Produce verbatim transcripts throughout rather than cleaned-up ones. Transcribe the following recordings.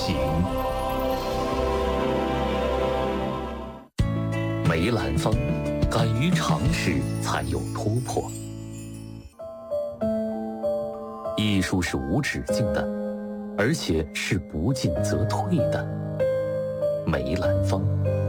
行。梅兰芳，敢于尝试才有突破。艺术是无止境的，而且是不进则退的。梅兰芳。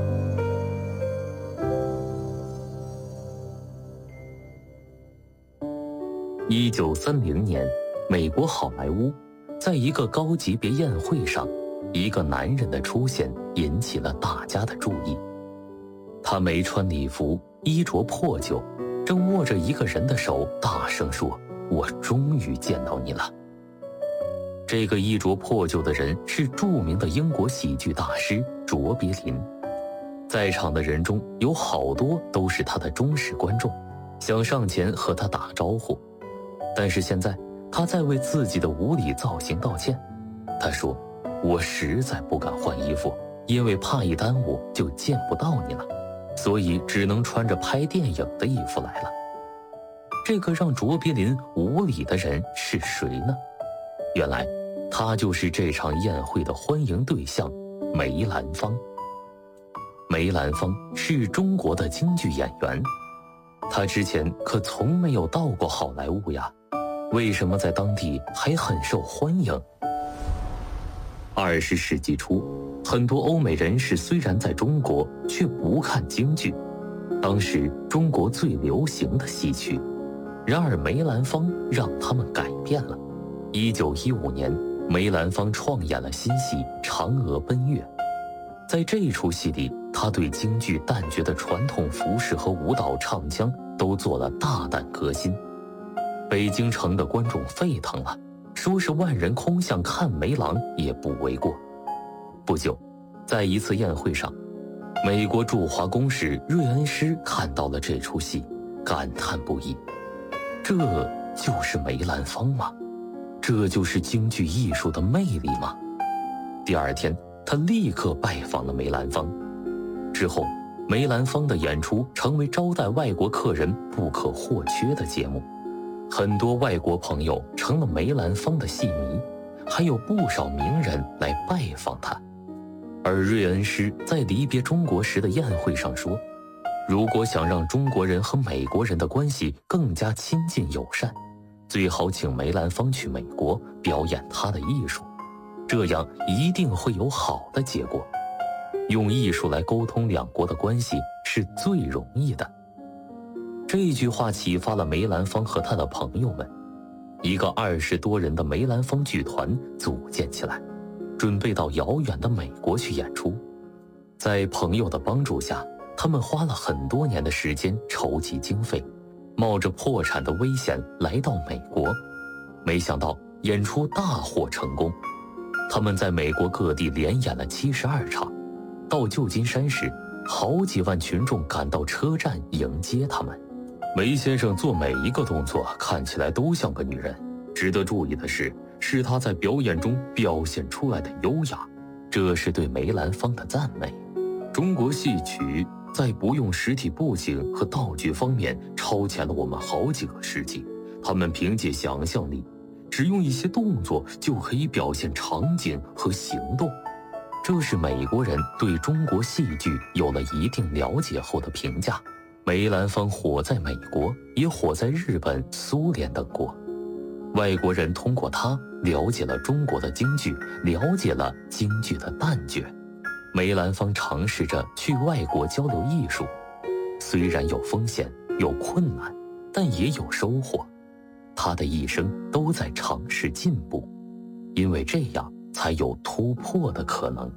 一九三零年，美国好莱坞在一个高级别宴会上，一个男人的出现引起了大家的注意。他没穿礼服，衣着破旧，正握着一个人的手，大声说：“我终于见到你了。”这个衣着破旧的人是著名的英国喜剧大师卓别林。在场的人中有好多都是他的忠实观众，想上前和他打招呼。但是现在他在为自己的无礼造型道歉。他说：“我实在不敢换衣服，因为怕一耽误就见不到你了，所以只能穿着拍电影的衣服来了。”这个让卓别林无礼的人是谁呢？原来他就是这场宴会的欢迎对象梅兰芳。梅兰芳是中国的京剧演员，他之前可从没有到过好莱坞呀，为什么在当地还很受欢迎？二十世纪初，很多欧美人士虽然在中国，却不看京剧，当时中国最流行的戏曲。然而梅兰芳让他们改变了。一九一五年，梅兰芳创演了新戏《嫦娥奔月》。在这出戏里，他对京剧旦角的传统服饰和舞蹈唱腔都做了大胆革新。北京城的观众沸腾了，说是万人空巷看梅郎也不为过。不久，在一次宴会上，美国驻华公使瑞恩师看到了这出戏，感叹不已：这就是梅兰芳吗？这就是京剧艺术的魅力吗？第二天，他立刻拜访了梅兰芳。之后，梅兰芳的演出成为招待外国客人不可或缺的节目。很多外国朋友成了梅兰芳的戏迷，还有不少名人来拜访他。而瑞恩师在离别中国时的宴会上说，如果想让中国人和美国人的关系更加亲近友善，最好请梅兰芳去美国表演他的艺术，这样一定会有好的结果。用艺术来沟通两国的关系是最容易的。这句话启发了梅兰芳和他的朋友们，一个二十多人的梅兰芳剧团组建起来，准备到遥远的美国去演出。在朋友的帮助下，他们花了很多年的时间筹集经费，冒着破产的危险来到美国。没想到演出大获成功，他们在美国各地连演了七十二场。到旧金山时，好几万群众赶到车站迎接他们。梅先生做每一个动作看起来都像个女人，值得注意的是，是他在表演中表现出来的优雅，这是对梅兰芳的赞美。中国戏曲在不用实体布景和道具方面超前了我们好几个世纪，他们凭借想象力，只用一些动作就可以表现场景和行动。这是美国人对中国戏剧有了一定了解后的评价。梅兰芳火在美国，也火在日本、苏联等国。外国人通过他了解了中国的京剧，了解了京剧的旦角。梅兰芳尝试着去外国交流艺术，虽然有风险，有困难，但也有收获。他的一生都在尝试进步，因为这样才有突破的可能。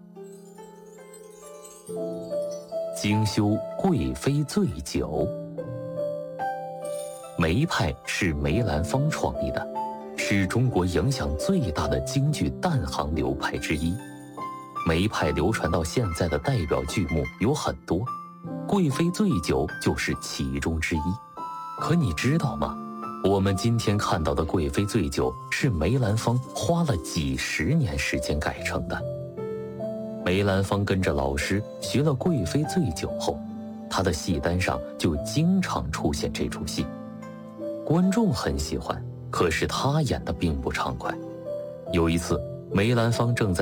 精修贵妃醉酒。梅派是梅兰芳创立的，是中国影响最大的京剧旦行流派之一。梅派流传到现在的代表剧目有很多，贵妃醉酒就是其中之一。可你知道吗？我们今天看到的贵妃醉酒是梅兰芳花了几十年时间改成的。梅兰芳跟着老师学了贵妃醉酒后，他的戏单上就经常出现这出戏，观众很喜欢，可是他演的并不畅快。有一次，梅兰芳正在